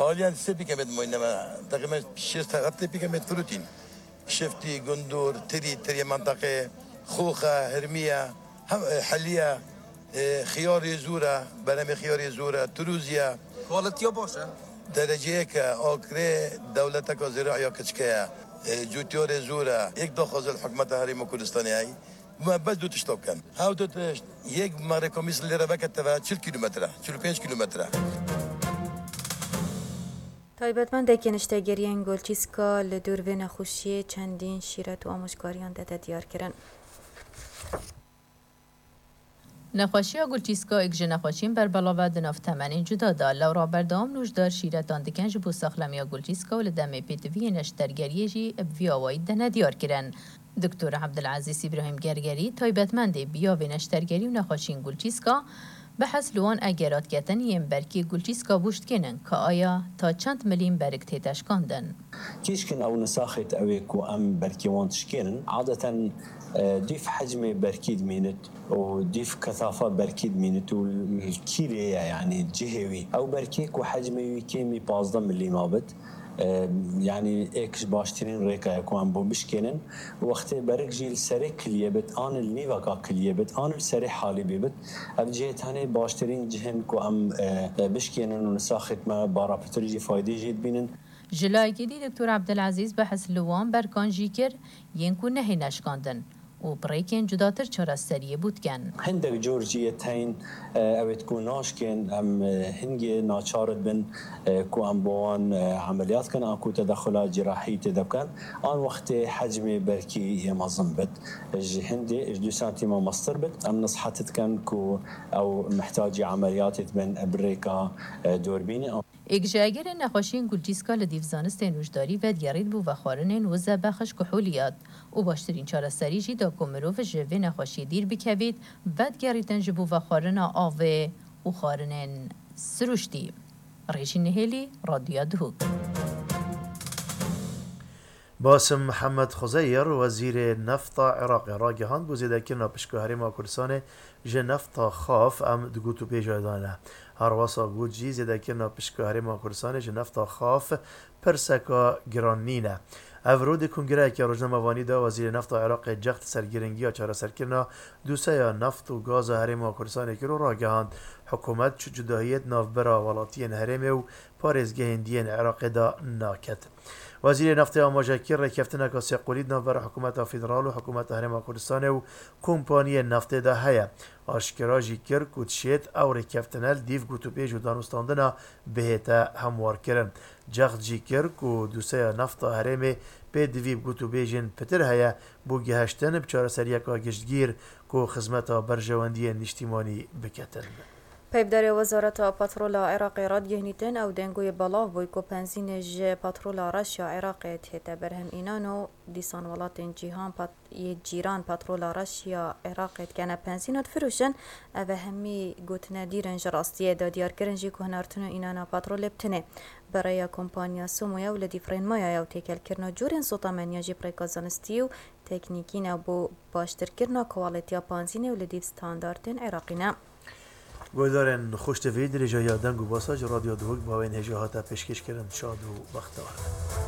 حاليا سبي كمد موينما تقريبا 6 ساعات تبي كمد فروتين شفتي قندور تري منطقة خوخة هرمية حلية خيار زورة برامي خيار زورة تروزيا كواليتي باشه درجه که آکره دولت کا زراعی کچکه جوتیار زورا یک دو خازل حکمت حریم کردستانی هی ما بس دو تشتاب کن هاو دو تشت یک ماره کمیس لیره وقت توا 40 کیلومتره 45 کیلومتره تایبەتمەندێک گەنیشتەگەریان گۆلچیسکا لە دووربێ نەخۆشیە چەندین شیرەت و ئامۆژگاریان دەدە دیارکردن. نخوشی گلچیسکا اگه نخوشیم بر بلاوه دناف تمنین جدا دا لورا بردام نوشدار شیرتان دکن جبو ساخلمیا گلچیسکا و لدمه پیتوی نشترگریه جی بوی آوائی دنه دیار کرن. دکتور عبدالعزیز ابراهیم گرگری تایبتمنده بیا و نشترگری و نخوشین گلچیسکا به حسلوان اگرات کتن یم برکی گلچیسکا بوشت کنن که آیا تا چند ملیم برک تیتش کندن. كيشكن او نساخت اويكو ام بركي وانتشكين عاده ديف حجم بركيد مينت وديف كثافه بركيد مينت والكيلية يعني جهوي او بركيك وحجمي كيمي 15 ملي يعني ايكش باشترين ريكا يكون بو بشكنن وقت برك جيل سري كليبت ان النيفاكا كليبت ان السري حالي بيبت ابجي ثاني باشترين جهن كو ام بشكنن ونساخت ما بارابترجي فايدي جيد بينن جلایگی دکتر عبدالعزیز به حسلوان برکان جیکر ینکو نهی نشکاندن و بریکن جداتر چرا سریه بود کن. هندك جورجيا تاين اوت كو ناشكن ام هنجي ناچارد بن كو ام بوان عمليات كان اكو تدخلات جراحيه تدكن ان وقت حجم بركي يمظم بت هندي 2 سنتيم مصر بت ام نصحتت كان كو او محتاج عمليات بن ابريكا دوربيني اگجاگر نخوشین گلچیسکا لدیفزانست نوشداری و دیارید بو و خارنین و زبخش کحولیات و باشترین چاره سری جی دا کمروف جوه نخوشی دیر بکوید و دیاریتن جبو و خارن آوه و خارنین سروشتی. ریشین نهیلی رادیو دهوک. باسم محمد خزیر وزیر نفط عراق راگهاند بوزیده که ناپشکوهری ما کردستان جه نفط خاف ام دگوتو پیجادانه هر واسا گود جی زیده که ناپشکوهری ما کردستان جه نفط خاف پرسکا گرانینه افرود کنگره که روزنامه وانی دا وزیر نفط عراق جخت سرگیرنگی ها چاره سرکرنا دوسه یا نفط و گاز هرم کردستان که رو راگهاند حکومت چو جداهیت نافبرا ولاتین هرم و پارزگه هندین عراق دا ناکت وزیر نفط آماجکی رکفتن کاسی قولید نافبر حکومت فدرال و حکومت هرم کردستان و کمپانی نفط دا هیا آشکراجی کر کودشیت او رکفتنال دیو گوتو پیج و دانستاندنا بهتا هموار کرن جخت جی کر کو دوسه نفط هرم به دویب گوتو بیجن پتر هیا بو گهشتن بچار سریعکا گشتگیر کو خدمت برجواندی نشتیمانی بکتن. پیبدار وزارت پترول عراق راد گهنیتن او دنگوی بلاو بوی کو پنزین ج پترول رشیا عراق تهتا برهم اینانو دیسان ولاتن جیران پترول رشیا عراق کنه پنزینات فروشن او همی گوتنه دیرن جراستیه دا دیار کرنجی که هنارتنو اینانا پترول بتنه برای کمپانیا سومویا و لدیفرین مایا و تیکل کرنا جورین سوتا منیا جی پریکازانستی و تکنیکین بو باشتر کرنا کوالیتیا پنزین و لدیف ستاندارتن عراقینا گویدارن خوشتوید رجای دنگ و باساج رادیو دوگ با این هجاهات پیشکش کردن شاد و بختور.